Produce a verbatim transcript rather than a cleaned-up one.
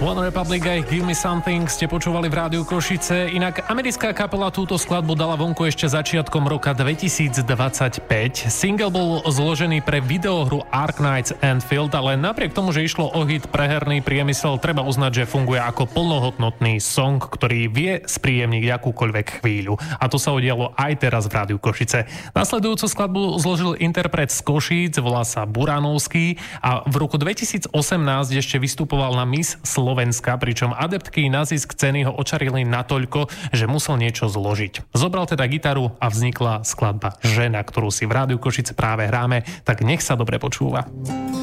One Republic aj Give Me Something ste počúvali v Rádiu Košice. Inak americká kapela túto skladbu dala vonku ešte začiatkom roka dvetisícdvadsaťpäť. Single bol zložený pre videohru Arknights Anfield, ale napriek tomu, že išlo o hit pre herný priemysel, treba uznať, že funguje ako plnohodnotný song, ktorý vie spríjemniť akúkoľvek chvíľu. A to sa udialo aj teraz v Rádiu Košice. Nasledujúcu skladbu zložil interpret z Košíc, volá sa Buranovský a v roku dvetisícosemnásť ešte vystupoval na Miss Slovenska, pričom adeptky na zisk ceny ho očarili natoľko, že musel niečo zložiť. Zobral teda gitaru a vznikla skladba Žena, ktorú si v Rádiu Košice práve hráme, tak nech sa dobre počúva.